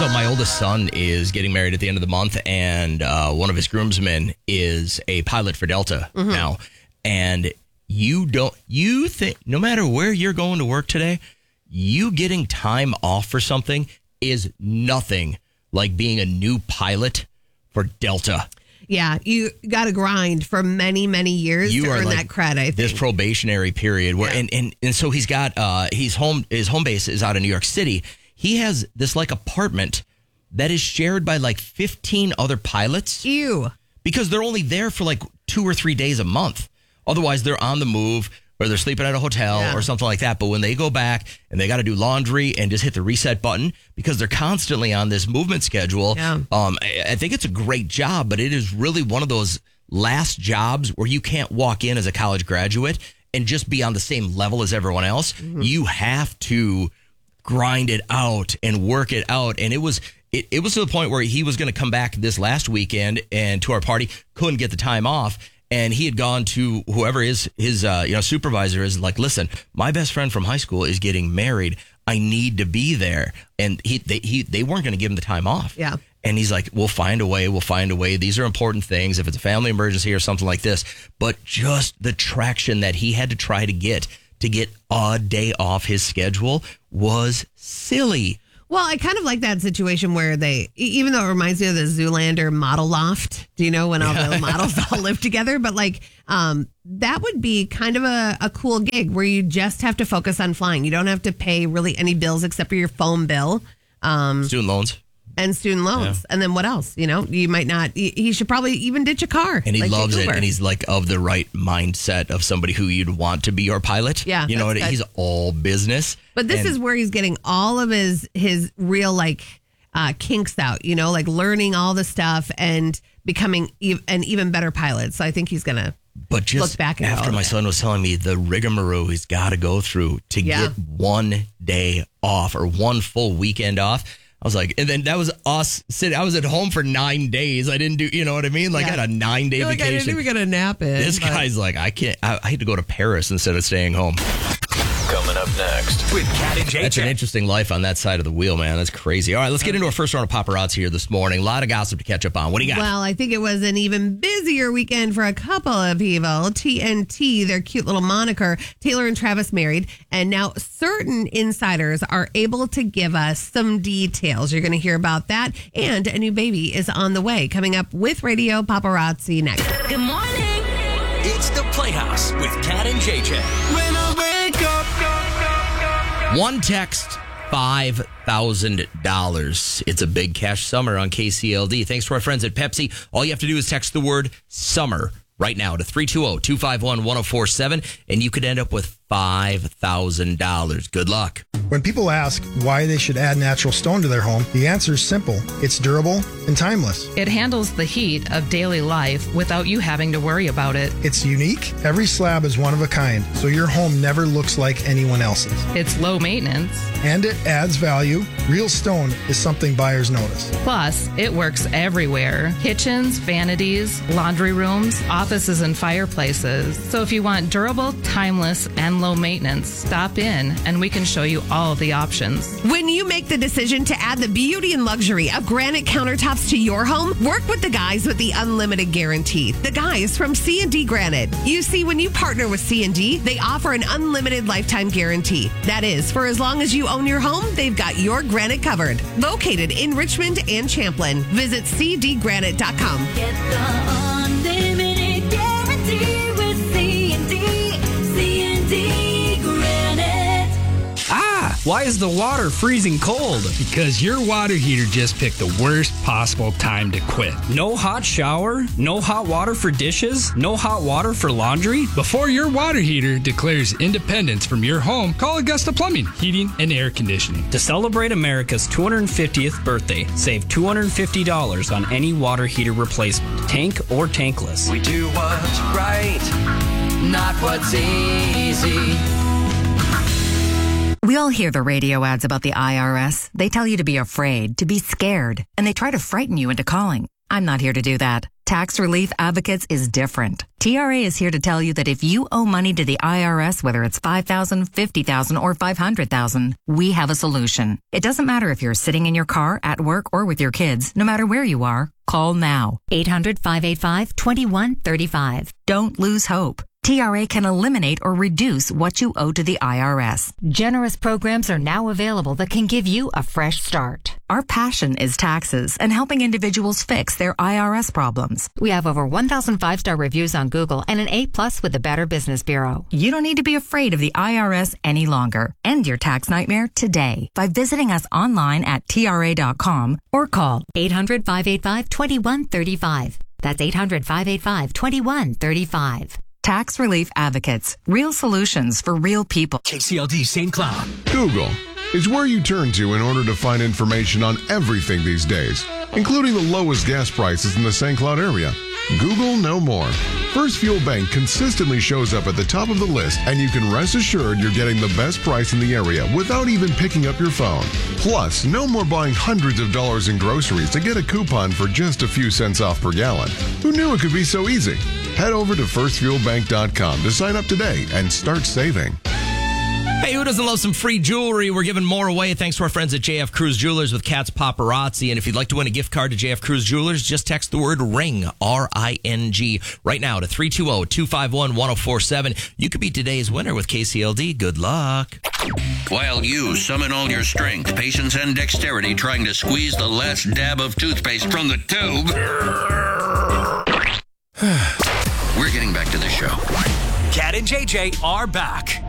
So my oldest son is getting married at the end of the month, and one of his groomsmen is a pilot for Delta now. And you think no matter where you're going to work today, you getting time off for something is nothing like being a new pilot for Delta. Yeah, you got to grind for many, many years to earn that credit, I think. This probationary period where and so he's got his home base is out of New York City. He has this like apartment that is shared by like 15 other pilots. Ew. Because they're only there for like 2 or 3 days a month. Otherwise, they're on the move or they're sleeping at a hotel or something like that. But when they go back and they got to do laundry and just hit the reset button because they're constantly on this movement schedule, I think it's a great job, but it is really one of those last jobs where you can't walk in as a college graduate and just be on the same level as everyone else. Mm-hmm. You have to grind it out and work it out. And it was to the point where he was going to come back this last weekend and to our party, couldn't get the time off. And he had gone to whoever his supervisor is like, listen, my best friend from high school is getting married. I need to be there. And they weren't going to give him the time off. Yeah. And he's like, we'll find a way. We'll find a way. These are important things. If it's a family emergency or something like this. But just the traction that he had to try to get a day off his schedule was silly. Well, I kind of like that situation where even though it reminds me of the Zoolander model loft, do you know, when all the models all live together? But like, that would be kind of a cool gig where you just have to focus on flying. You don't have to pay really any bills except for your phone bill. Student loans. And student loans. Yeah. And then what else? You know, you might not, he should probably even ditch a car. And he loves it. And he's like of the right mindset of somebody who you'd want to be your pilot. Yeah. You know, he's all business. But this is where he's getting all of his real like kinks out, you know, like learning all the stuff and becoming an even better pilot. So I think he's going to look back at after my son was telling me the rigmarole he's got to go through to get 1 day off or one full weekend off. I was like, and then that was us sitting. I was at home for 9 days. I didn't do, you know what I mean? Like I had a 9-day vacation. I didn't even get a nap in. This guy's like, I can't. I had to go to Paris instead of staying home. Coming up next with Cat and Jay. That's an interesting life on that side of the wheel, man. That's crazy. All right, let's get into our first round of paparazzi here this morning. A lot of gossip to catch up on. What do you got? Well, I think it was an even busier weekend for a couple of people. TNT, their cute little moniker, Taylor and Travis married, and now certain insiders are able to give us some details. You're going to hear about that, and a new baby is on the way. Coming up with Radio Paparazzi next. Good morning. It's the Playhouse with Cat and JJ. When I wake up. One text, $5,000. It's a big cash summer on KCLD. Thanks to our friends at Pepsi. All you have to do is text the word summer right now to 320-251-1047, and you could end up with $5,000. Good luck. When people ask why they should add natural stone to their home, the answer is simple. It's durable and timeless. It handles the heat of daily life without you having to worry about it. It's unique. Every slab is one of a kind, so your home never looks like anyone else's. It's low maintenance. And it adds value. Real stone is something buyers notice. Plus, it works everywhere. Kitchens, vanities, laundry rooms, offices, and fireplaces. So if you want durable, timeless, and low maintenance, stop in and we can show you all of the options. When you make the decision to add the beauty and luxury of granite countertops to your home, work with the guys with the unlimited guarantee. The guys from C&D Granite. You see, when you partner with C&D, they offer an unlimited lifetime guarantee. That is, for as long as you own your home, they've got your granite covered. Located in Richmond and Champlin. Visit cdgranite.com. Get the unlimited guarantee with C&D Granite. Why is the water freezing cold? Because your water heater just picked the worst possible time to quit. No hot shower? No hot water for dishes? No hot water for laundry? Before your water heater declares independence from your home, call Augusta Plumbing, Heating, and Air Conditioning. To celebrate America's 250th birthday, save $250 on any water heater replacement, tank or tankless. We do what's right, not what's easy. We all hear the radio ads about the IRS. They tell you to be afraid, to be scared, and they try to frighten you into calling. I'm not here to do that. Tax Relief Advocates is different. TRA is here to tell you that if you owe money to the IRS, whether it's $5,000, $50,000, or $500,000, we have a solution. It doesn't matter if you're sitting in your car, at work, or with your kids. No matter where you are, call now. 800-585-2135. Don't lose hope. TRA can eliminate or reduce what you owe to the IRS. Generous programs are now available that can give you a fresh start. Our passion is taxes and helping individuals fix their IRS problems. We have over 1,000 5-star reviews on Google and an A+ with the Better Business Bureau. You don't need to be afraid of the IRS any longer. End your tax nightmare today by visiting us online at TRA.com or call 800-585-2135. That's 800-585-2135. Tax Relief Advocates. Real solutions for real people. KCLD St. Cloud. Google is where you turn to in order to find information on everything these days, including the lowest gas prices in the St. Cloud area. Google no more. First Fuel Bank consistently shows up at the top of the list, and you can rest assured you're getting the best price in the area without even picking up your phone. Plus, no more buying hundreds of dollars in groceries to get a coupon for just a few cents off per gallon. Who knew it could be so easy? Head over to firstfuelbank.com to sign up today and start saving. Hey, who doesn't love some free jewelry? We're giving more away thanks to our friends at JF Cruz Jewelers with Cat's Paparazzi. And if you'd like to win a gift card to JF Cruz Jewelers, just text the word RING, R-I-N-G, right now to 320-251-1047. You could be today's winner with KCLD. Good luck. While you summon all your strength, patience, and dexterity trying to squeeze the last dab of toothpaste from the tube, we're getting back to the show. Cat and JJ are back.